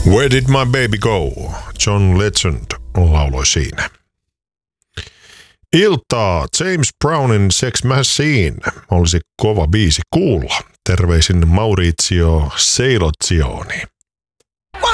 Where Did My Baby Go? John Legend lauloi siinä. Iltaa James Brownin Sex Machine olisi kova biisi kuulla. Terveisin Maurizio Seilozioni.